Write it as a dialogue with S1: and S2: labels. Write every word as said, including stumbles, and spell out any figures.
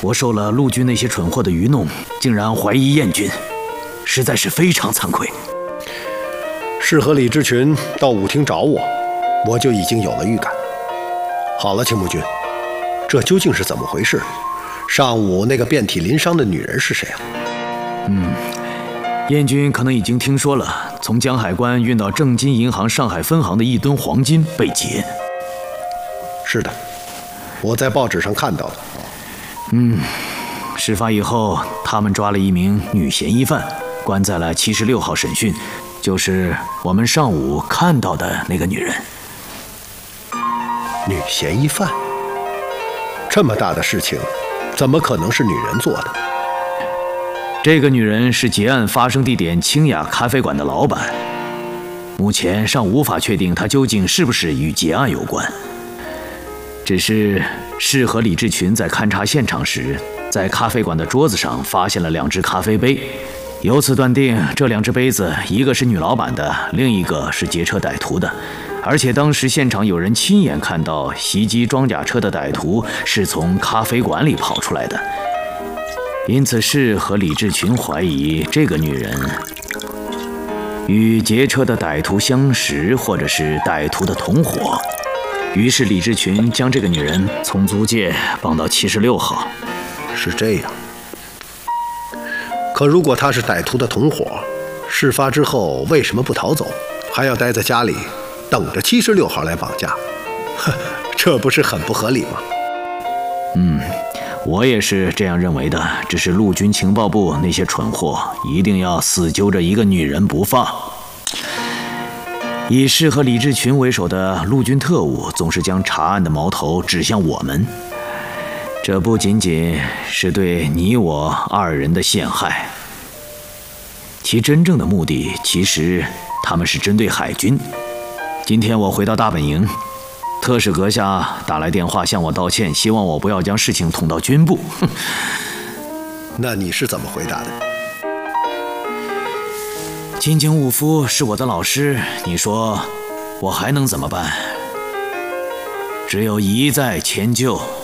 S1: 我受了陆军那些蠢货的愚弄，竟然怀疑燕军，实在是非常惭愧。
S2: 是和李志群到舞厅找我，我就已经有了预感。好了，青木君，这究竟是怎么回事？上午那个遍体鳞伤的女人是谁啊？
S1: 嗯，燕军可能已经听说了，从江海关运到正金银行上海分行的一吨黄金被劫。
S2: 是的，我在报纸上看到的。
S1: 嗯，事发以后，他们抓了一名女嫌疑犯，关在了七十六号审讯，就是我们上午看到的那个女人。
S2: 女嫌疑犯？这么大的事情，怎么可能是女人做的？
S1: 这个女人是劫案发生地点清雅咖啡馆的老板，目前尚无法确定她究竟是不是与劫案有关。只是是和李志群在勘察现场时，在咖啡馆的桌子上发现了两只咖啡杯，由此断定这两只杯子，一个是女老板的，另一个是劫车歹徒的。而且当时现场有人亲眼看到袭击装甲车的歹徒是从咖啡馆里跑出来的，因此是和李志群怀疑这个女人与劫车的歹徒相识，或者是歹徒的同伙。于是李志群将这个女人从租界绑到七十六号。
S2: 是这样。可如果她是歹徒的同伙，事发之后为什么不逃走，还要待在家里等着七十六号来绑架？呵，这不是很不合理吗？
S1: 嗯，我也是这样认为的。只是陆军情报部那些蠢货一定要死揪着一个女人不放。以是和李志群为首的陆军特务总是将查案的矛头指向我们，这不仅仅是对你我二人的陷害，其真正的目的其实他们是针对海军。今天我回到大本营，特使阁下打来电话向我道歉，希望我不要将事情捅到军部。
S2: 那你是怎么回答的？
S1: 金井武夫是我的老师，你说我还能怎么办？只有一再迁就。